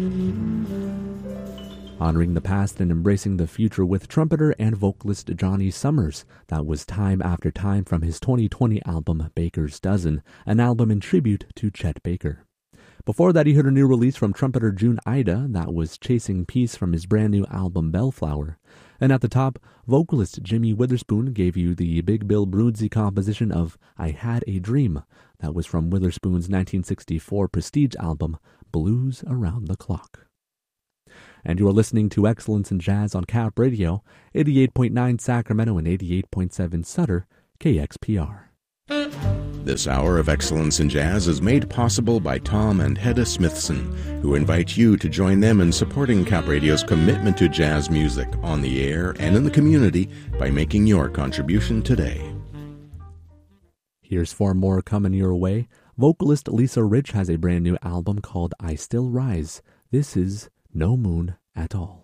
Honoring the past and embracing the future with trumpeter and vocalist Johnny Summers. That was Time After Time from his 2020 album Baker's Dozen, an album in tribute to Chet Baker. Before that, you heard a new release from trumpeter June Ida. That was Chasing Peace from his brand new album Bellflower. And at the top, vocalist Jimmy Witherspoon gave you the Big Bill Broonzy composition of I Had a Dream. That was from Witherspoon's 1964 prestige album Blues Around the Clock. And you are listening to Excellence in Jazz on Cap Radio, 88.9 Sacramento and 88.7 Sutter, KXPR. This hour of Excellence in Jazz is made possible by Tom and Hedda Smithson, who invite you to join them in supporting Cap Radio's commitment to jazz music on the air and in the community by making your contribution today. Here's four more coming your way. Vocalist Lisa Rich has a brand new album called I Still Rise. This is No Moon at All.